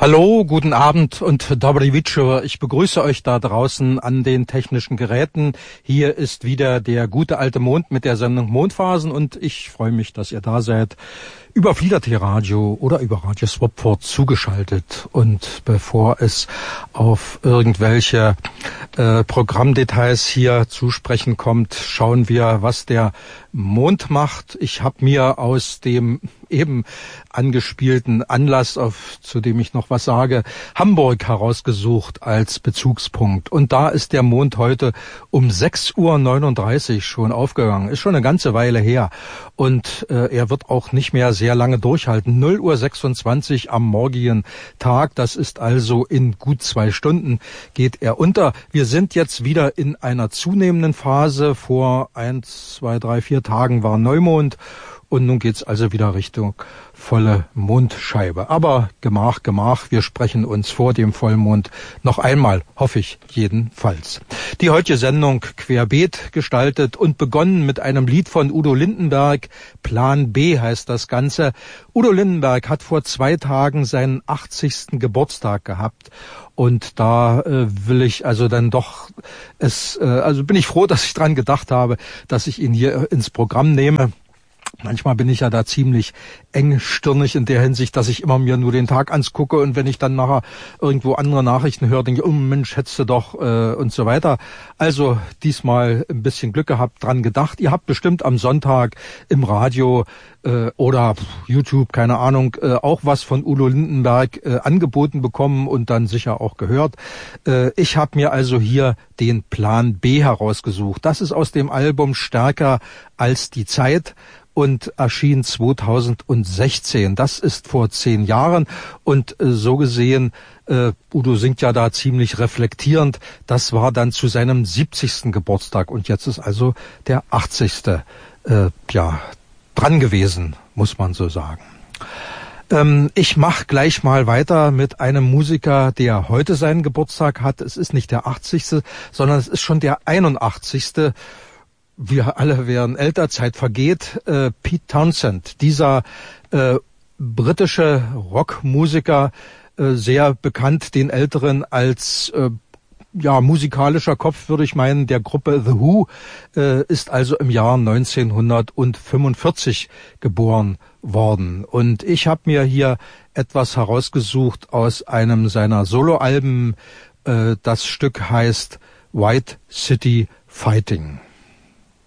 Hallo, guten Abend und Dobry Wieczór. Ich begrüße euch da draußen an den technischen Geräten. Hier ist wieder der gute alte Mond mit der Sendung Mondphasen und ich freue mich, dass ihr da seid. Über Flieder-T Radio oder über Radio Swapford zugeschaltet. Und bevor es auf irgendwelche Programmdetails hier zu sprechen kommt, schauen wir, was der Mond macht. Ich habe mir aus dem eben angespielten Anlass, zu dem ich noch was sage, Hamburg herausgesucht als Bezugspunkt. Und da ist der Mond heute um 6:39 Uhr schon aufgegangen. Ist schon eine ganze Weile her. Und er wird auch nicht mehr sehr lange durchhalten. 0:26 Uhr am morgigen Tag. Das ist also in gut 2 Stunden geht er unter. Wir sind jetzt wieder in einer zunehmenden Phase. Vor 1, 2, 3, 4 Tagen war Neumond. Und nun geht's also wieder Richtung volle Mondscheibe. Aber Gemach, wir sprechen uns vor dem Vollmond noch einmal, hoffe ich jedenfalls. Die heutige Sendung querbeet gestaltet und begonnen mit einem Lied von Udo Lindenberg. Plan B heißt das Ganze. Udo Lindenberg hat vor 2 Tagen seinen 80. Geburtstag gehabt. Und da will ich also dann doch bin ich froh, dass ich dran gedacht habe, dass ich ihn hier ins Programm nehme. Manchmal bin ich ja da ziemlich engstirnig in der Hinsicht, dass ich immer mir nur den Tag angucke und wenn ich dann nachher irgendwo andere Nachrichten höre, denke ich, oh Mensch, hättest du doch und so weiter. Also diesmal ein bisschen Glück gehabt, dran gedacht. Ihr habt bestimmt am Sonntag im Radio oder YouTube, keine Ahnung, auch was von Udo Lindenberg angeboten bekommen und dann sicher auch gehört. Ich habe mir also hier den Plan B herausgesucht. Das ist aus dem Album Stärker als die Zeit und erschien 2016. Das ist vor 10 Jahren und so gesehen, Udo singt ja da ziemlich reflektierend, das war dann zu seinem 70. Geburtstag und jetzt ist also der 80. Dran gewesen, muss man so sagen. Ich mache gleich mal weiter mit einem Musiker, der heute seinen Geburtstag hat. Es ist nicht der 80., sondern es ist schon der 81. Wir alle werden älter, Zeit vergeht. Pete Townshend, dieser britische Rockmusiker, sehr bekannt den Älteren als musikalischer Kopf, würde ich meinen, der Gruppe The Who, ist also im Jahr 1945 geboren worden. Und ich habe mir hier etwas herausgesucht aus einem seiner Soloalben. Das Stück heißt White City Fighting.